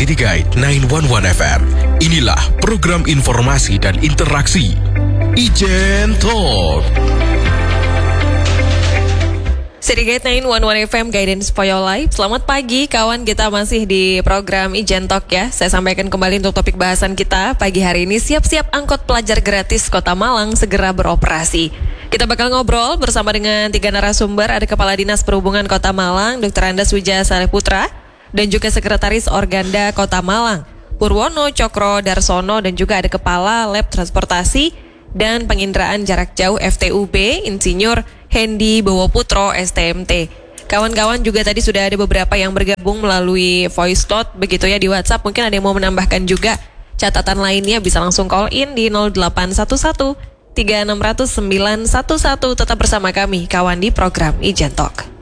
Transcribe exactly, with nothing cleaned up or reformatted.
City Guide sembilan satu satu F M. Inilah program informasi dan interaksi Ijen Talk. City Guide sembilan satu satu F M, Guidance for Your Life. Selamat pagi kawan, kita masih di program Ijen Talk ya. Saya sampaikan kembali untuk topik bahasan kita pagi hari ini. Siap-siap angkot pelajar gratis Kota Malang segera beroperasi. Kita bakal ngobrol bersama dengan tiga narasumber. Ada Kepala Dinas Perhubungan Kota Malang, Doktor Andas Wijaya Sariputra, dan juga Sekretaris Organda Kota Malang, Purwono Cokro Darsono, dan juga ada Kepala Lab Transportasi dan Penginderaan Jarak Jauh F T U B, Insinyur Hendy Bowoputro S T M T. Kawan-kawan juga tadi sudah ada beberapa yang bergabung melalui voice note begitu ya di WhatsApp. Mungkin ada yang mau menambahkan juga catatan lainnya, bisa langsung call in di nol delapan satu satu tiga enam nol nol sembilan satu satu. Tetap bersama kami kawan di program Ijen Talk.